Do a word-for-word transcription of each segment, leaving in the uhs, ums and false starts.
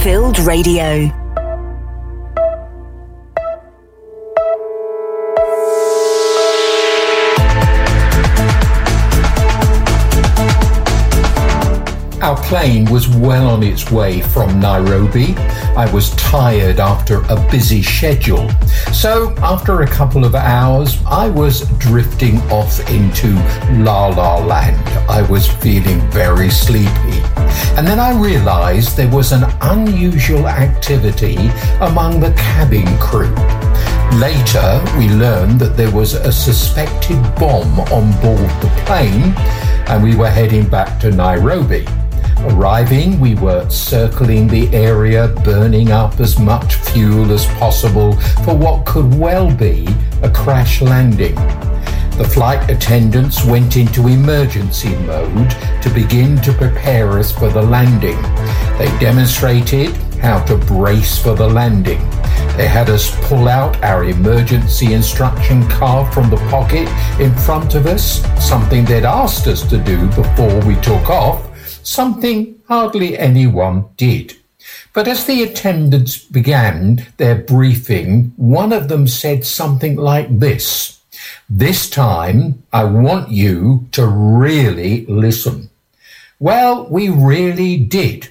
Faith-Filled Radio. Our plane was well on its way from Nairobi. I was tired after a busy schedule. So after a couple of hours, I was drifting off into La La Land. I was feeling very sleepy. And then I realized there was an unusual activity among the cabin crew. Later, we learned that there was a suspected bomb on board the plane, and we were heading back to Nairobi. Arriving, we were circling the area, burning up as much fuel as possible for what could well be a crash landing. The flight attendants went into emergency mode to begin to prepare us for the landing. They demonstrated how to brace for the landing. They had us pull out our emergency instruction card from the pocket in front of us, something they'd asked us to do before we took off, something hardly anyone did. But as the attendants began their briefing, one of them said something like this: "This time, I want you to really listen." Well, we really did.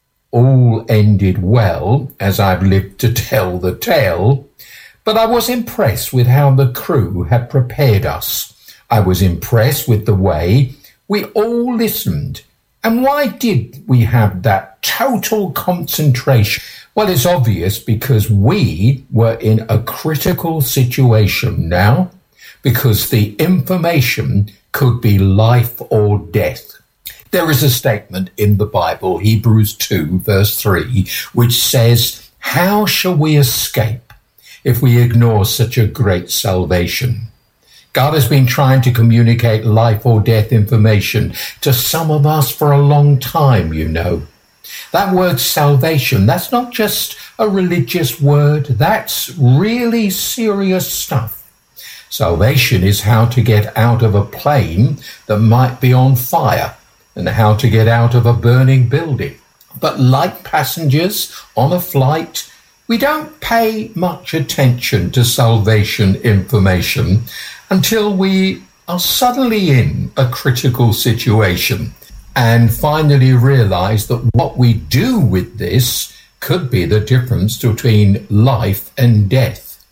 All ended well, as I've lived to tell the tale, but I was impressed with how the crew had prepared us. I was impressed with the way we all listened. And why did we have that total concentration? Well, it's obvious, because we were in a critical situation now, because the information could be life or death. There is a statement in the Bible, Hebrews two, verse three, which says, "How shall we escape if we ignore such a great salvation?" God has been trying to communicate life or death information to some of us for a long time, you know. That word salvation, that's not just a religious word, that's really serious stuff. Salvation is how to get out of a plane that might be on fire and how to get out of a burning building. But like passengers on a flight, we don't pay much attention to salvation information until we are suddenly in a critical situation and finally realize that what we do with this could be the difference between life and death.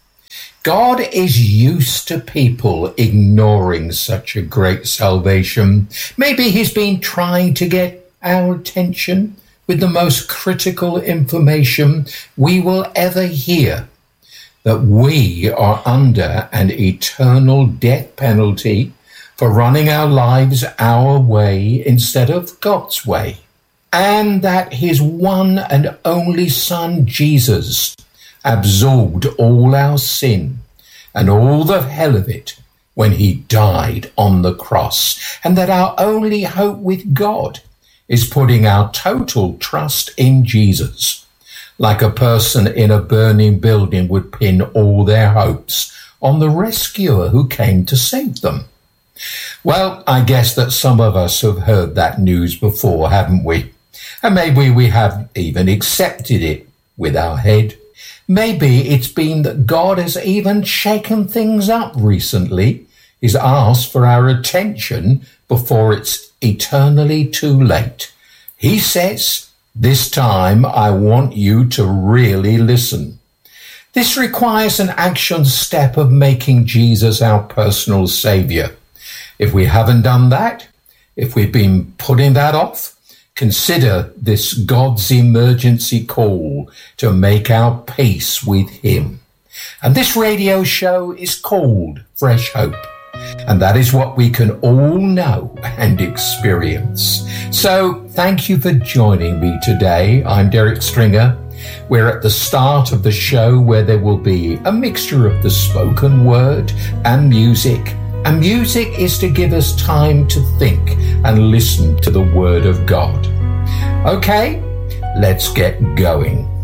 God is used to people ignoring such a great salvation. Maybe he's been trying to get our attention with the most critical information we will ever hear, that we are under an eternal death penalty for running our lives our way instead of God's way, and that his one and only Son, Jesus, absorbed all our sin and all the hell of it when he died on the cross, and that our only hope with God is putting our total trust in Jesus. Like a person in a burning building would pin all their hopes on the rescuer who came to save them. Well, I guess that some of us have heard that news before, haven't we? And maybe we have even accepted it with our head. Maybe it's been that God has even shaken things up recently. He's asked for our attention before it's eternally too late. He says, "This time I want you to really listen." This requires an action step of making Jesus our personal Saviour. If we haven't done that, if we've been putting that off, consider this God's emergency call to make our peace with him. And this radio show is called Fresh Hope. And that is what we can all know and experience. So thank you for joining me today. I'm Derek Stringer. We're at the start of the show where there will be a mixture of the spoken word and music. And music is to give us time to think and listen to the Word of God. Okay, let's get going.